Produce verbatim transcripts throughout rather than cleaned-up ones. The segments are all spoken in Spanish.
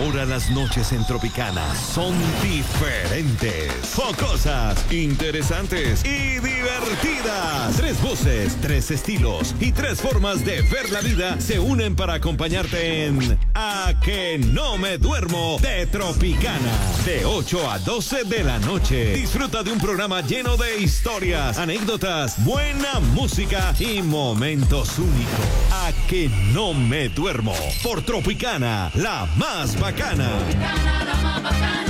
Ahora las noches en Tropicana son diferentes, jocosas, interesantes y divertidas. Tres voces, tres estilos y tres formas de ver la vida se unen para acompañarte en A Que No Me Duermo de Tropicana. De ocho a doce de la noche. Disfruta de un programa lleno de historias, anécdotas, buena música y momentos únicos. A Que No Me Duermo por Tropicana, la más bacana. Tropicana, la más bacana.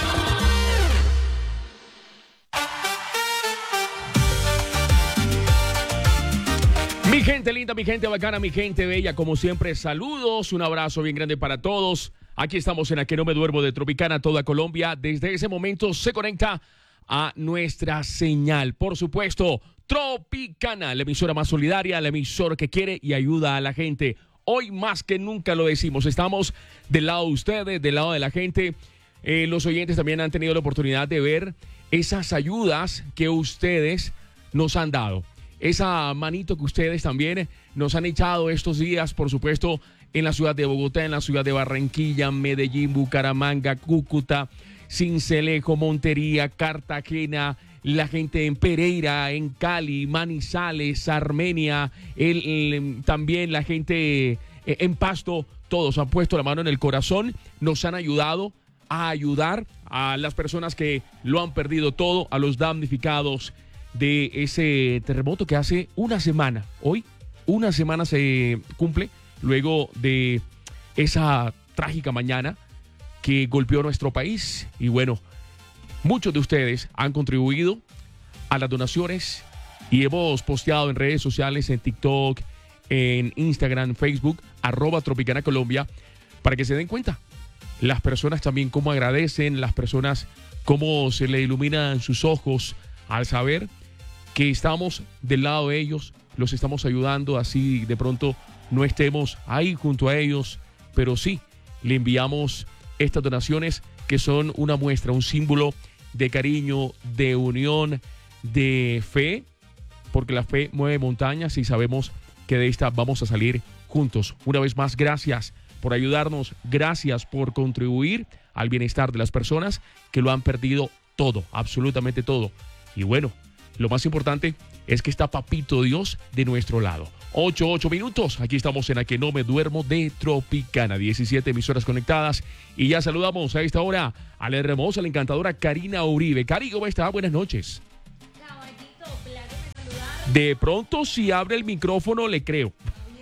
Mi gente linda, mi gente bacana, mi gente bella, como siempre, saludos, un abrazo bien grande para todos. Aquí estamos en A Que No Me Duermo de Tropicana, toda Colombia. Desde ese momento se conecta a nuestra señal, por supuesto, Tropicana, la emisora más solidaria, la emisora que quiere y ayuda a la gente. Hoy más que nunca lo decimos, estamos del lado de ustedes, del lado de la gente. Eh, los oyentes también han tenido la oportunidad de ver esas ayudas que ustedes nos han dado. Esa manito que ustedes también nos han echado estos días, por supuesto, en la ciudad de Bogotá, en la ciudad de Barranquilla, Medellín, Bucaramanga, Cúcuta, Sincelejo, Montería, Cartagena, la gente en Pereira, en Cali, Manizales, Armenia, el, el, también la gente en Pasto, todos han puesto la mano en el corazón, nos han ayudado a ayudar a las personas que lo han perdido todo, a los damnificados de ese terremoto que hace una semana, hoy una semana se cumple luego de esa trágica mañana que golpeó nuestro país. Y bueno, muchos de ustedes han contribuido a las donaciones y hemos posteado en redes sociales, en TikTok, en Instagram, Facebook, arroba Tropicana Colombia, para que se den cuenta. Las personas también cómo agradecen, las personas cómo se le iluminan sus ojos al saber que estamos del lado de ellos, los estamos ayudando, así de pronto no estemos ahí junto a ellos, pero sí, le enviamos estas donaciones que son una muestra, un símbolo de cariño, de unión, de fe, porque la fe mueve montañas y sabemos que de esta vamos a salir juntos. Una vez más, gracias por ayudarnos, gracias por contribuir al bienestar de las personas que lo han perdido todo, absolutamente todo. Y bueno, lo más importante es que está Papito Dios de nuestro lado. ocho, ocho minutos. Aquí estamos en A Que No Me Duermo de Tropicana. diecisiete emisoras conectadas. Y ya saludamos a esta hora a la hermosa, la encantadora Karina Uribe. Cari, ¿cómo está? Buenas noches. Caballito, claro que saludar. De pronto, si abre el micrófono, le creo.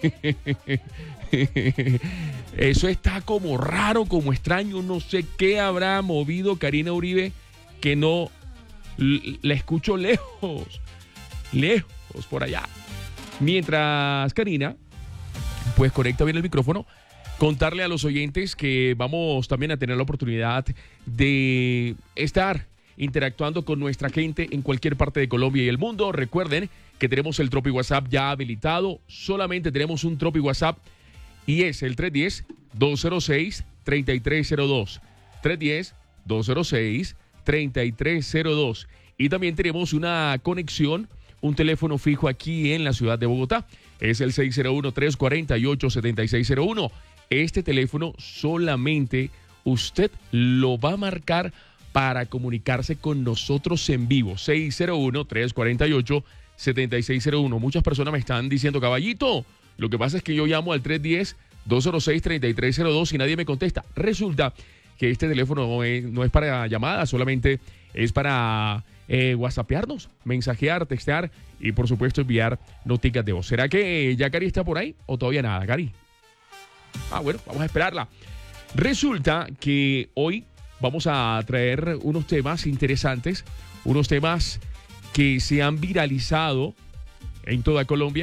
Eso está como raro, como extraño. No sé qué habrá movido Karina Uribe que no la escucho lejos, lejos por allá. Mientras Karina, pues conecta bien el micrófono, contarle a los oyentes que vamos también a tener la oportunidad de estar interactuando con nuestra gente en cualquier parte de Colombia y el mundo. Recuerden que tenemos el Tropi WhatsApp ya habilitado, solamente tenemos un Tropi WhatsApp y es el tres uno cero, dos cero seis, tres tres cero dos. tres uno cero, dos cero seis, tres tres cero dos. Y también tenemos una conexión, un teléfono fijo aquí en la ciudad de Bogotá. Es el seis cero uno, tres cuatro ocho, siete seis cero uno. Este teléfono solamente usted lo va a marcar para comunicarse con nosotros en vivo. seis cero uno, tres cuatro ocho, siete seis cero uno. Muchas personas me están diciendo, caballito, lo que pasa es que yo llamo al tres uno cero, dos cero seis, tres tres cero dos y nadie me contesta. Resulta que este teléfono no es, no es para llamadas, solamente es para eh, whatsappearnos, mensajear, textear y por supuesto enviar noticias de voz. ¿Será que ya Cari está por ahí o todavía nada, Cari? Ah, bueno, vamos a esperarla. Resulta que hoy vamos a traer unos temas interesantes, unos temas que se han viralizado en toda Colombia,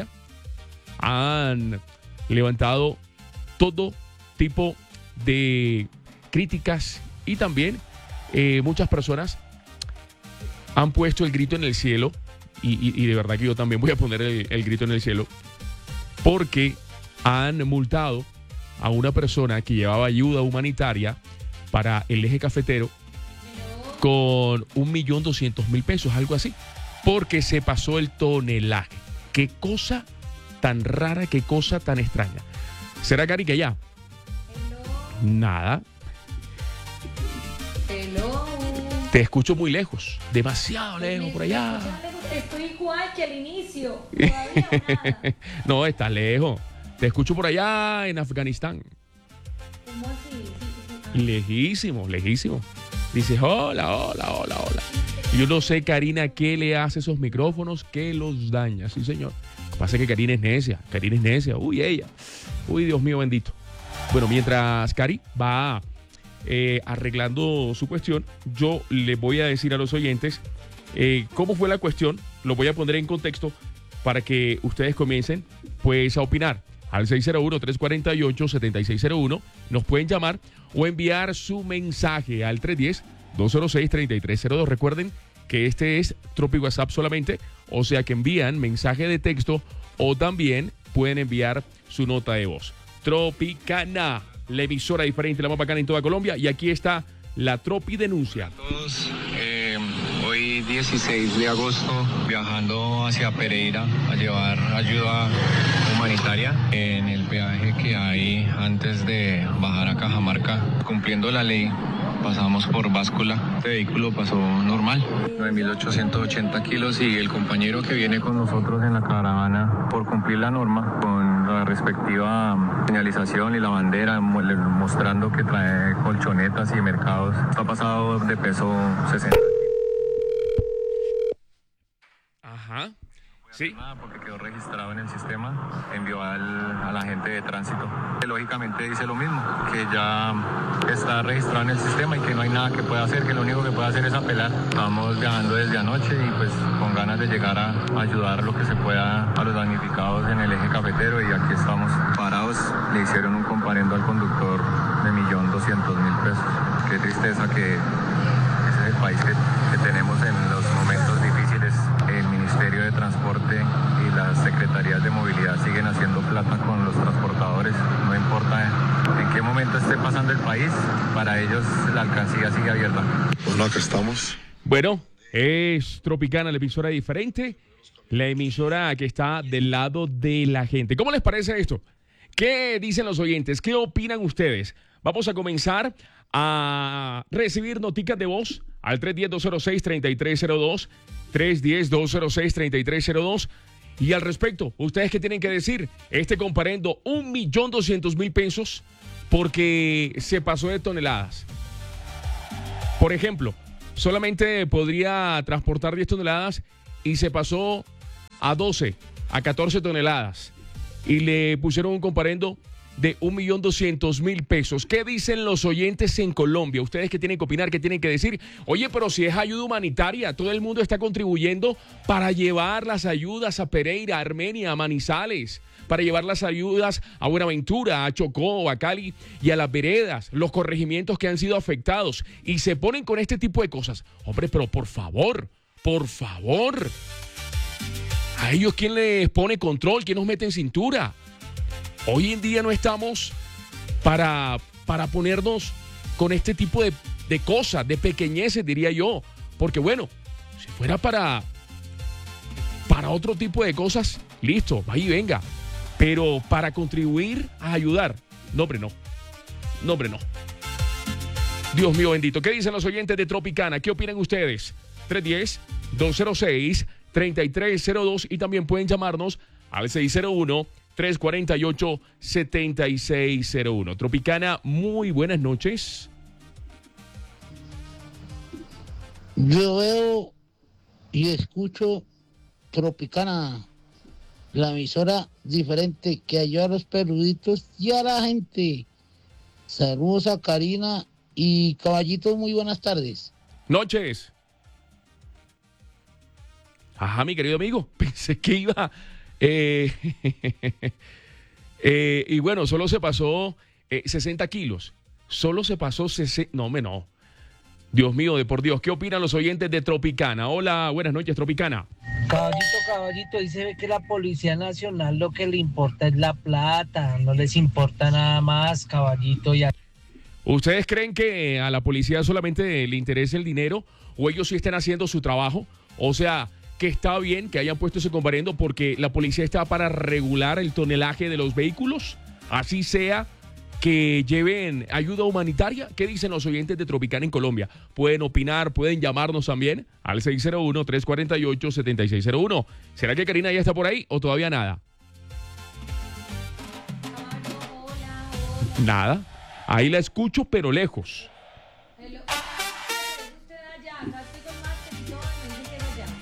han levantado todo tipo de críticas y también eh, muchas personas han puesto el grito en el cielo y, y, y de verdad que yo también voy a poner el, el grito en el cielo porque han multado a una persona que llevaba ayuda humanitaria para el eje cafetero con un millón doscientos mil pesos, algo así, porque se pasó el tonelaje. Qué cosa tan rara, qué cosa tan extraña. ¿Será, Cari, que ya? Nada. Te escucho muy lejos, demasiado lejos por allá. Estoy igual que al inicio. Todavía nada. No, estás lejos. Te escucho por allá en Afganistán. ¿Cómo así? Sí, sí, sí. Lejísimo, lejísimo. Dices, hola, hola, hola, hola. Y yo no sé, Karina, qué le hace a esos micrófonos que los daña. Sí, señor. Lo que pasa es que Karina es necia. Karina es necia. Uy, ella. Uy, Dios mío bendito. Bueno, mientras Cari va eh, arreglando su cuestión, yo le voy a decir a los oyentes eh, cómo fue la cuestión. Lo voy a poner en contexto para que ustedes comiencen pues a opinar. Al seis cero uno, tres cuatro ocho, siete seis cero uno nos pueden llamar o enviar su mensaje al tres uno cero, dos cero seis, tres tres cero dos. Recuerden que este es Tropi WhatsApp solamente, o sea que envían mensaje de texto o también pueden enviar su nota de voz. Tropicana, la emisora diferente, la más bacana en toda Colombia, y aquí está la Tropi Denuncia. Hola a todos, eh, hoy dieciséis de agosto viajando hacia Pereira a llevar ayuda humanitaria en el peaje que hay antes de bajar a Cajamarca, cumpliendo la ley. Pasamos por báscula, este vehículo pasó normal, nueve mil ochocientos ochenta kilos, y el compañero que viene con nosotros en la caravana, por cumplir la norma, con la respectiva señalización y la bandera mostrando que trae colchonetas y mercados, está pasado de peso sesenta. Ajá. Sí. Porque quedó registrado en el sistema, envió al, a la gente de tránsito. Que lógicamente dice lo mismo, que ya está registrado en el sistema y que no hay nada que pueda hacer, que lo único que puede hacer es apelar. Estamos viajando desde anoche y pues con ganas de llegar a ayudar lo que se pueda a los damnificados en el eje cafetero, y aquí estamos parados. Le hicieron un comparendo al conductor de millón doscientos mil pesos. Qué tristeza que ese es el país que, que tenemos en los momentos difíciles. El Ministerio de Transporte y las Secretarías de Movilidad siguen haciendo plata con los transportadores. No importa en qué momento esté pasando el país, para ellos la alcancía sigue abierta. Bueno, acá estamos. Bueno, es Tropicana, la emisora diferente, la emisora que está del lado de la gente. ¿Cómo les parece esto? ¿Qué dicen los oyentes? ¿Qué opinan ustedes? Vamos a comenzar a recibir noticas de voz al tres uno cero, dos cero seis, tres tres cero dos, tres uno cero, dos cero seis, tres tres cero dos. Y al respecto, ¿ustedes qué tienen que decir? Este comparendo un millón doscientos mil pesos porque se pasó de toneladas. Por ejemplo, solamente podría transportar diez toneladas y se pasó a doce, a catorce toneladas. Y le pusieron un comparendo de un millón doscientos mil pesos. ¿Qué dicen los oyentes en Colombia? Ustedes que tienen que opinar, ¿qué tienen que decir? Oye, pero si es ayuda humanitaria, todo el mundo está contribuyendo para llevar las ayudas a Pereira, a Armenia, a Manizales, para llevar las ayudas a Buenaventura, a Chocó, a Cali y a las veredas, los corregimientos que han sido afectados, y se ponen con este tipo de cosas. Hombre, pero por favor, por favor, ¿a ellos quién les pone control? ¿Quién nos mete en cintura? Hoy en día no estamos para, para ponernos con este tipo de, de cosas, de pequeñeces, diría yo. Porque bueno, si fuera para, para otro tipo de cosas, listo, va y venga. Pero para contribuir a ayudar, no, hombre, no. No, hombre, no. Dios mío bendito. ¿Qué dicen los oyentes de Tropicana? ¿Qué opinan ustedes? tres uno cero, dos cero seis, tres tres cero dos, y también pueden llamarnos al seis cero uno, tres cuatro ocho, siete seis cero uno. Tropicana, muy buenas noches. Yo veo y escucho Tropicana, la emisora diferente que ayuda a los peluditos y a la gente. Saludos a Karina y Caballito, muy buenas tardes. Noches. Ajá, mi querido amigo, pensé que iba... Eh, eh, y bueno, solo se pasó eh, sesenta kilos. Solo se pasó sesenta... No, me no. Dios mío, de por Dios. ¿Qué opinan los oyentes de Tropicana? Hola, buenas noches, Tropicana. Caballito, caballito, dice que la Policía Nacional lo que le importa es la plata. No les importa nada más, caballito. Y a... ¿Ustedes creen que a la policía solamente le interesa el dinero o ellos sí están haciendo su trabajo? O sea... que está bien que hayan puesto ese comparendo porque la policía está para regular el tonelaje de los vehículos, así sea que lleven ayuda humanitaria? ¿Qué dicen los oyentes de Tropicana en Colombia? Pueden opinar, pueden llamarnos también al seis cero uno, tres cuatro ocho, siete seis cero uno. ¿Será que Karina ya está por ahí o todavía nada? Nada. Ahí la escucho, pero lejos. Hello. ¿Es usted allá? Acá estoy con Master y todo, me dice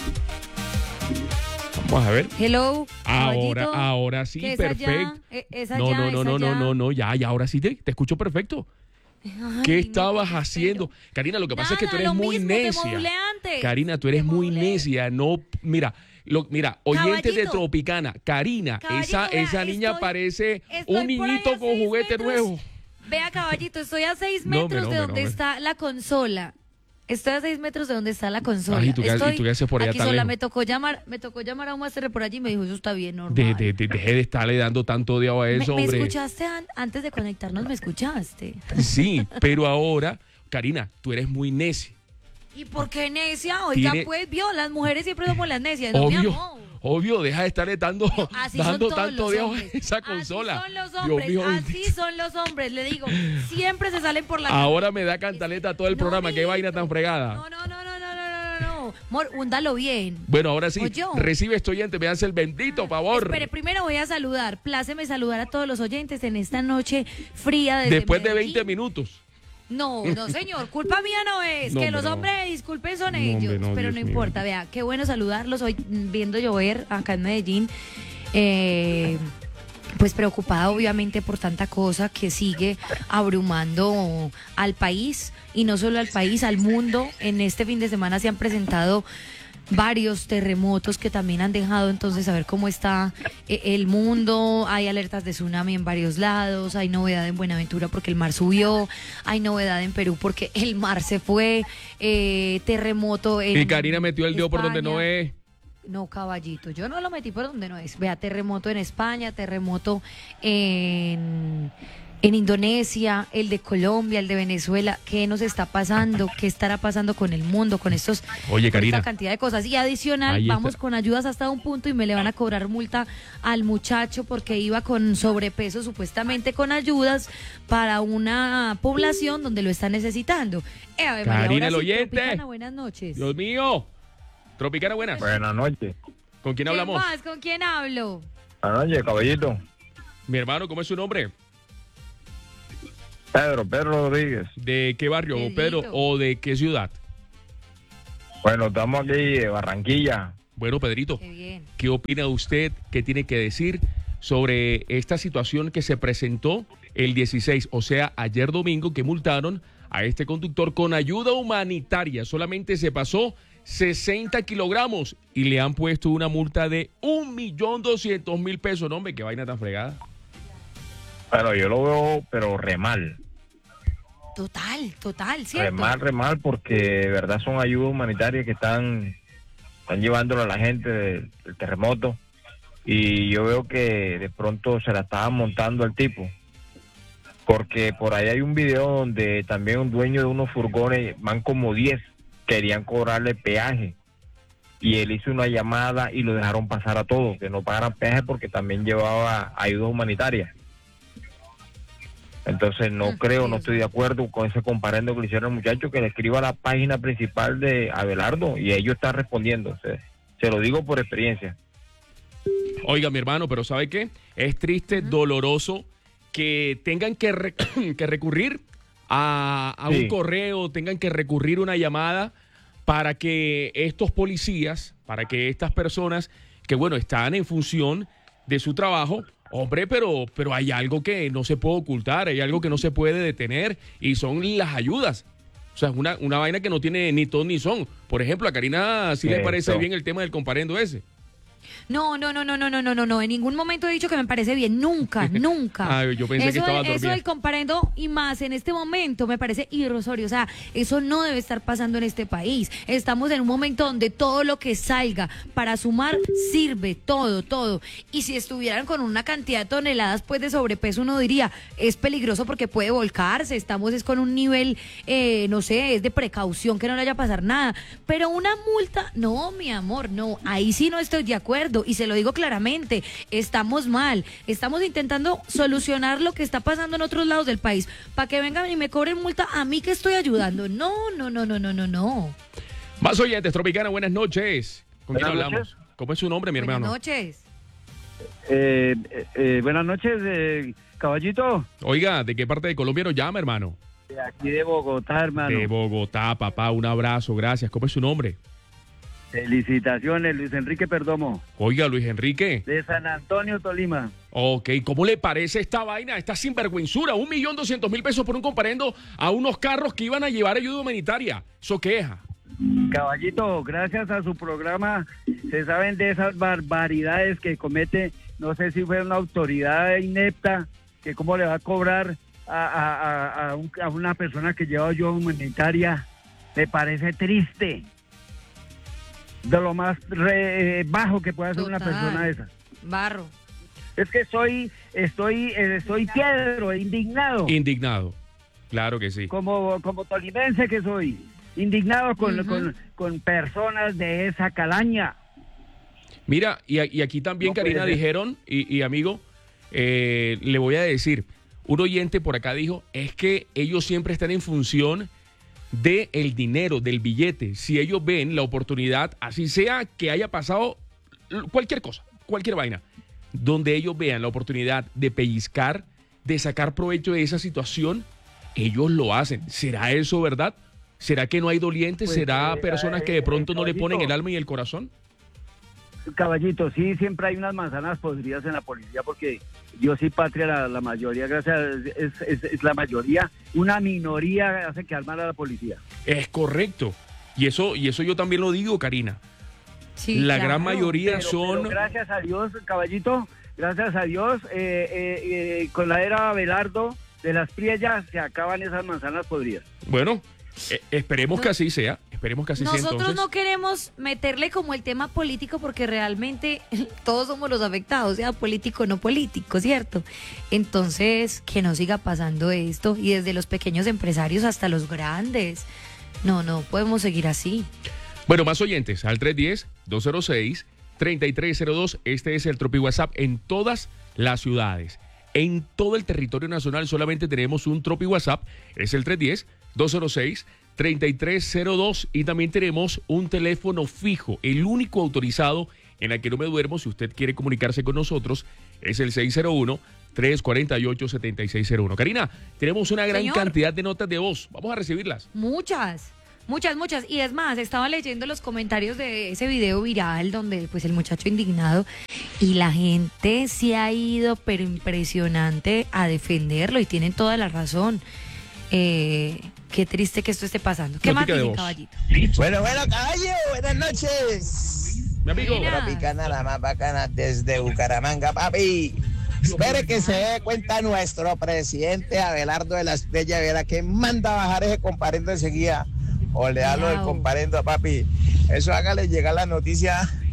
que es allá. Vamos a ver. Hello. Ahora, caballito. ahora sí, ¿Qué es perfecto. allá? ¿E- ¿Es allá? No, no, no, ¿Es no, no, allá? no, no, ya, ya, ahora sí te, te escucho perfecto. Ay, ¿Qué no, estabas pero- haciendo? Karina, lo que pasa es que tú Nada, eres lo muy mismo, te necia. modulé antes. Karina, tú eres Te muy modulé. necia. No, mira, lo, mira, oyente de Caballito. Tropicana, Karina, Caballito, esa, vea, esa niña estoy- parece estoy un por ahí niñito a con seis juguete metros. nuevo. Vea, caballito, estoy a seis No, metros hombre, no, de hombre, donde no, está la consola. Estoy a seis metros de donde está la consola. Ay, ¿y tú qué- y Estoy tú qué haces por allá aquí tan sola. lejos? Me tocó llamar, me tocó llamar a un máster por allí y me dijo, eso está bien, normal. De, de, de- deje de estarle dando tanto odio a ¿Me, eso, me hombre. escuchaste an- antes de conectarnos? ¿Me escuchaste? Sí, pero ahora, Karina, tú eres muy necia. ¿Y por qué necia? Oiga, Tiene- pues, vio, las mujeres siempre somos las necias, no mi Obvio, amor. obvio, deja de estarle dando, Así son dando todos tanto los odio a hombres. esa consola. Así son los Dios hombres, mío, así bendito. son los hombres, le digo. Siempre se salen por la Ahora me da cantaleta todo el No, programa. Qué mijito. vaina tan fregada. No, no, no, no, no, no, no, no. Mor, húndalo bien. Bueno, ahora sí, Oye. recibe este oyente, me hace el bendito favor. Espere, primero voy a saludar. Pláceme saludar a todos los oyentes en esta noche fría desde Después de Medellín. veinte minutos. No, no, señor, culpa mía no es. No, que hombre, los no. hombres disculpen son No, ellos, hombre, no, pero Dios no mío. importa. Vea, qué bueno saludarlos hoy mm, viendo llover acá en Medellín. Eh, pues preocupada obviamente por tanta cosa que sigue abrumando al país y no solo al país, al mundo. En este fin de semana se han presentado varios terremotos que también han dejado entonces saber cómo está eh, el mundo. Hay alertas de tsunami en varios lados, hay novedad en Buenaventura porque el mar subió, hay novedad en Perú porque el mar se fue, eh, terremoto en Y Karina metió el dedo por donde no España. es. No, caballito, yo no lo metí por donde no es. Vea, terremoto en España, terremoto en, en Indonesia, el de Colombia, el de Venezuela. ¿Qué nos está pasando? ¿Qué estará pasando con el mundo, con estos, Oye, con Karina. esta cantidad de cosas? Y adicional, Ahí vamos está. con ayudas hasta un punto y me le van a cobrar multa al muchacho porque iba con sobrepeso, supuestamente con ayudas para una población donde lo está necesitando. Eh, Ave María, Karina, ahora el sí, oyente. Tropicana, buenas noches. Dios mío. Tropicana, buenas. Buenas noches. ¿Con quién ¿Qué hablamos? más? ¿Con quién hablo? Buenas noches, caballito. Mi hermano, ¿cómo es su nombre? Pedro, Pedro Rodríguez. ¿De qué barrio, Pedrito. Pedro? ¿O de qué ciudad? Bueno, estamos aquí de Barranquilla. Bueno, Pedrito, Qué bien. ¿qué opina usted? ¿Qué tiene que decir sobre esta situación que se presentó el dieciséis, o sea, ayer domingo, que multaron a este conductor con ayuda humanitaria? Solamente se pasó sesenta kilogramos y le han puesto una multa de un millón doscientos mil pesos. No, hombre, qué vaina tan fregada. Bueno, yo lo veo, pero re mal. Total, total, Re ¿cierto? mal, re mal, porque de verdad son ayudas humanitarias que están, están llevándolo a la gente del, del terremoto. Y yo veo que de pronto se la estaban montando al tipo. Porque por ahí hay un video donde también un dueño de unos furgones, van como diez, querían cobrarle peaje. Y él hizo una llamada y lo dejaron pasar a todos, que no pagaran peaje porque también llevaba ayuda humanitaria. Entonces no Mm, creo, Dios no estoy de acuerdo con ese comparendo que le hicieron al muchacho, que le escriba a la página principal de Abelardo y ellos están respondiendo. Se, se lo digo por experiencia. Oiga, mi hermano, pero ¿sabe qué? Es triste, doloroso que tengan que, re- que recurrir a, a Sí. un correo, tengan que recurrir a una llamada para que estos policías, para que estas personas que, bueno, están en función de su trabajo, hombre, pero, pero hay algo que no se puede ocultar, hay algo que no se puede detener y son las ayudas. O sea, es una, una vaina que no tiene ni ton ni son. Por ejemplo, a Karina sí le parece Eso. bien el tema del comparendo ese. No, no, no, no, no, no, no, no, no. En ningún momento he dicho que me parece bien. Nunca, nunca. Ay, yo pensé que eso, estaba Eso dormida. del comparendo y más en este momento me parece irrisorio. O sea, eso no debe estar pasando en este país. Estamos en un momento donde todo lo que salga para sumar sirve, todo, todo. Y si estuvieran con una cantidad de toneladas pues de sobrepeso, uno diría, es peligroso porque puede volcarse. Estamos es con un nivel, eh, no sé, es de precaución que no le vaya a pasar nada. Pero una multa, no, mi amor, no. Ahí sí no estoy de acuerdo. acuerdo y se lo digo claramente, estamos mal, estamos intentando solucionar lo que está pasando en otros lados del país, para que vengan y me cobren multa a mí que estoy ayudando. No, no, no, no, no, no, no. Más oyentes, Tropicana, buenas noches. ¿Con quién Buenas hablamos? noches. ¿Cómo es su nombre, mi Buenas hermano? noches. Eh, eh, eh, buenas noches, eh, caballito. Oiga, ¿de qué parte de Colombia nos llama, hermano? De aquí de Bogotá, hermano. De Bogotá, papá, un abrazo, gracias. ¿Cómo es su nombre? Felicitaciones, Luis Enrique Perdomo. Oiga, Luis Enrique. De San Antonio, Tolima. Ok, ¿cómo le parece esta vaina, esta sinvergüenzura? Un millón doscientos mil pesos por un comparendo a unos carros que iban a llevar ayuda humanitaria. ¿Eso queja? Caballito, gracias a su programa se saben de esas barbaridades que comete, no sé si fue una autoridad inepta, que cómo le va a cobrar a, a, a, a, un, a una persona que lleva ayuda humanitaria. Me parece triste. De lo más re, eh, bajo que puede hacer Total. una persona esa. Barro. Es que soy, estoy, eh, estoy piedro, indignado, Indignado. Claro que sí. como, como tolimense que soy, indignado con, Ujú. con, con personas de esa calaña. Mira, y, a- y aquí también, No puede Karina, ser. dijeron, y, y amigo, eh, le voy a decir, un oyente por acá dijo, es que ellos siempre están en función de el dinero, del billete. Si ellos ven la oportunidad, así sea que haya pasado l- cualquier cosa, cualquier vaina, donde ellos vean la oportunidad de pellizcar, de sacar provecho de esa situación, ellos lo hacen. ¿Será eso verdad? ¿Será que no hay dolientes? Pues, ¿Será eh, personas que eh, de pronto no le caballito. ponen el alma y el corazón? Caballito, sí, siempre hay unas manzanas podridas en la policía porque Dios y patria, la, la mayoría, gracias, es, es, es la mayoría, una minoría hace que mal a la policía. Es correcto. Y eso, y eso yo también lo digo, Karina. Sí, La claro. gran mayoría Pero- son... pero gracias a Dios, caballito, gracias a Dios, eh, eh, eh, con la era Abelardo de las Priellas se acaban esas manzanas podridas. Bueno, eh, esperemos No- que así sea. Esperemos que así sea Nosotros entonces. no queremos meterle como el tema político porque realmente todos somos los afectados, sea político o no político, ¿cierto? Entonces, que no siga pasando esto y desde los pequeños empresarios hasta los grandes. No, no podemos seguir así. Bueno, más oyentes, al tres uno cero, dos cero seis, tres tres cero dos. Este es el Tropi WhatsApp en todas las ciudades. En todo el territorio nacional solamente tenemos un Tropi WhatsApp. Es el tres uno cero, dos cero seis, tres tres cero dos. Y también tenemos un teléfono fijo, el único autorizado en el que no me duermo. Si usted quiere comunicarse con nosotros, es el seis cero uno, tres cuatro ocho, siete seis cero uno. Karina, tenemos una gran Señor. cantidad de notas de voz. Vamos a recibirlas. Muchas, muchas, muchas. Y es más, estaba leyendo los comentarios de ese video viral donde pues el muchacho indignado y la gente se ha ido, pero impresionante, a defenderlo y tienen toda la razón. Eh, qué triste que esto esté pasando. ¿Qué más Notica de dicen, voz. caballito? Bueno, bueno, caballo, buenas noches. Mi amigo. Buenas. Tropicana, la más bacana desde Bucaramanga, papi. Espere que se dé cuenta nuestro presidente Abelardo de la Estrella, verá que manda a bajar ese comparendo enseguida. O le da lo del Wow. comparendo, papi. Eso hágale llegar la noticia